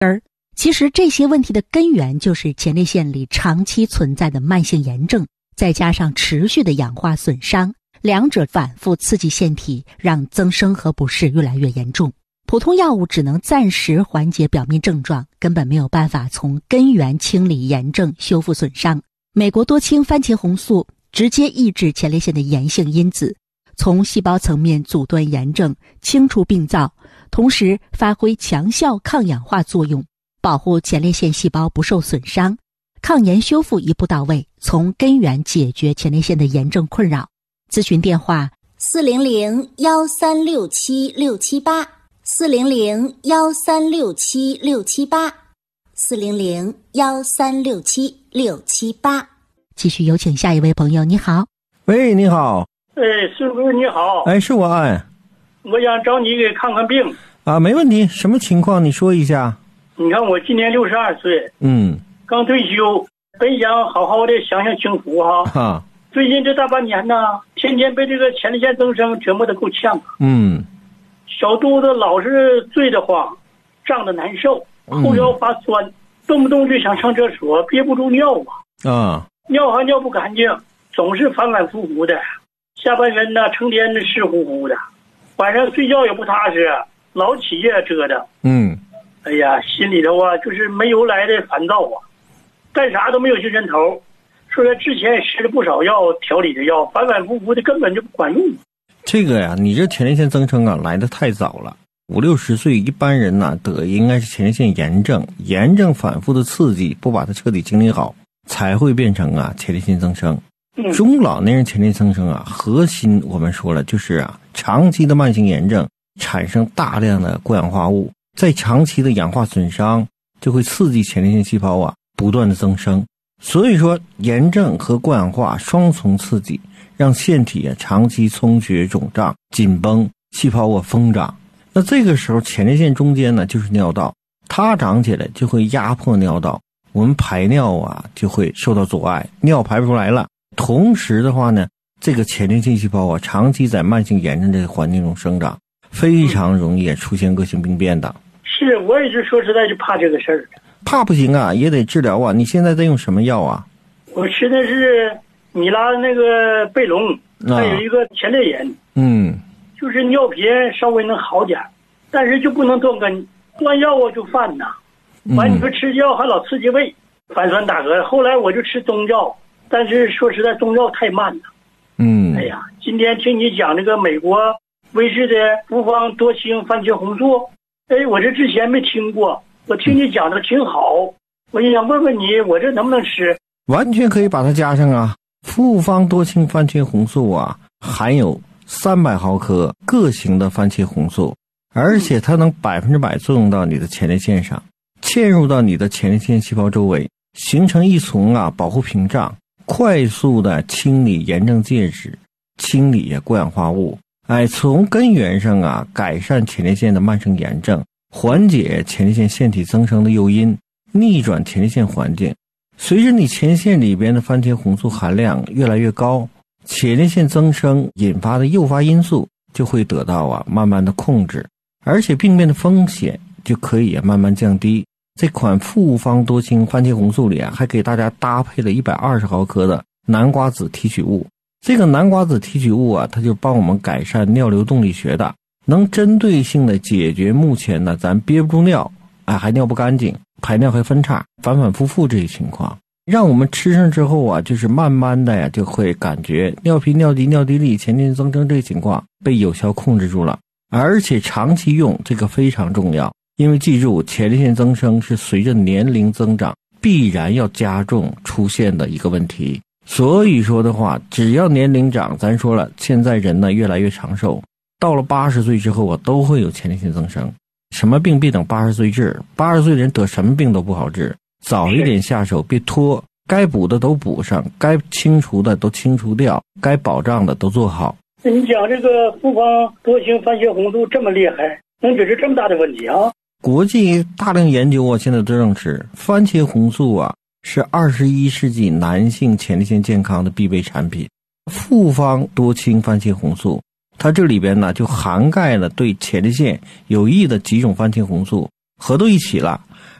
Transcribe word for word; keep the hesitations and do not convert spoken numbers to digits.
根儿。其实这些问题的根源就是前列腺里长期存在的慢性炎症，再加上持续的氧化损伤，两者反复刺激腺体，让增生和不适越来越严重。普通药物只能暂时缓解表面症状，根本没有办法从根源清理炎症、修复损伤。美国多氢番茄红素直接抑制前列腺的炎性因子，从细胞层面阻断炎症，清除病灶，同时发挥强效抗氧化作用，保护前列腺细胞不受损伤，抗炎修复一步到位，从根源解决前列腺的炎症困扰。咨询电话四零零幺三六七六七八，四零零幺三六七六七八，四零零幺三六七六七八。 继续有请下一位朋友。你好。 喂，你好。 哎，师傅你好。 哎，是我哎。 我想找你给看看病。 啊，没问题，什么情况你说一下。 你看我今年六十二岁， 嗯， 刚退休，本想好好的享享清福哈。 哈。 最近这大半年呢，天天被这个前列腺增生折磨得够呛。 嗯。 小肚子老是坠得慌，胀得难受，后腰发酸，嗯、动不动就想上厕所，憋不住尿啊。 啊。 尿还尿不干净，总是反反复复的。下半身呢，成天的湿乎乎的，晚上睡觉也不踏实，老起夜折腾。 嗯。 哎呀，心里头啊，就是没由来的烦躁啊，干啥都没有精神头。说他之前也吃了不少药，调理的药，反反复复的，根本就不管用。 这个呀，你这前列腺增生啊，来得太早了。五六十岁一般人呢、啊、得应该是前列腺炎症，炎症反复的刺激，不把它彻底清理好，才会变成啊前列腺增生。 嗯、 中老年人前列腺增生啊，核心我们说了就是啊，长期的慢性炎症产生大量的过氧化物，在长期的氧化损伤就会刺激前列腺细胞啊不断的增生。所以说炎症和过氧化双重刺激，让腺体啊长期充血肿胀紧绷，细胞啊疯长。那这个时候前列腺中间呢就是尿道，它长起来就会压迫尿道，我们排尿啊就会受到阻碍，尿排不出来了。同时的话呢，这个前列腺细胞啊长期在慢性炎症这个环境中生长，非常容易出现恶性病变的。 是，我也是说实在就怕这个事儿。 怕不行啊，也得治疗啊。你现在在用什么药啊？ 我吃的是米拉那个贝隆，还有一个前列炎。 嗯， 就是尿频稍微能好点，但是就不能断根，断药啊就犯呐。完你说吃药还老刺激胃，反酸打嗝。后来我就吃中药，但是说实在中药太慢了。 嗯， 哎呀，今天听你讲这个美国威士的复方多氢番茄红素，哎，我这之前没听过，我听你讲的挺好，我就想问问你，我这能不能吃？ 完全可以把它加上啊。复方多氢番茄红素啊，含有三百毫克各型的番茄红素，而且它能百分之百作用到你的前列腺上，嵌入到你的前列腺细胞周围，形成一层啊保护屏障，快速的清理炎症介质，清理过氧化物，哎，从根源上啊改善前列腺的慢性炎症，缓解前列腺腺体增生的诱因，逆转前列腺环境。随着你前列腺里边的番茄红素含量越来越高，前列腺增生引发的诱发因素就会得到啊慢慢的控制，而且病变的风险就可以慢慢降低。这款复方多氢番茄红素里啊，还给大家搭配了一百二十毫克的南瓜子提取物。这个南瓜子提取物啊，它就帮我们改善尿流动力学的，能针对性的解决目前呢咱憋不住尿，哎，还尿不干净，排尿还分叉，反反复复这些情况，让我们吃上之后啊，就是慢慢的呀，就会感觉尿频、尿急、尿滴沥、前列腺增生这些情况被有效控制住了。而且长期用这个非常重要，因为记住，前列腺增生是随着年龄增长必然要加重出现的一个问题。所以说的话，只要年龄长，咱说了，现在人呢越来越长寿，到了八十岁之后啊，都会有前列腺增生。什么病别等八十岁治，八十岁人得什么病都不好治，早一点下手，别拖，该补的都补上，该清除的都清除掉，该保障的都做好。 那你讲这个复方多氢番茄红素这么厉害，能解决这么大的问题啊？ 国际大量研究啊，现在都证实番茄红素啊是二十一世纪男性前列腺健康的必备产品。复方多氢番茄红素，它这里边呢就涵盖了对前列腺有益的几种番茄红素，合到一起了，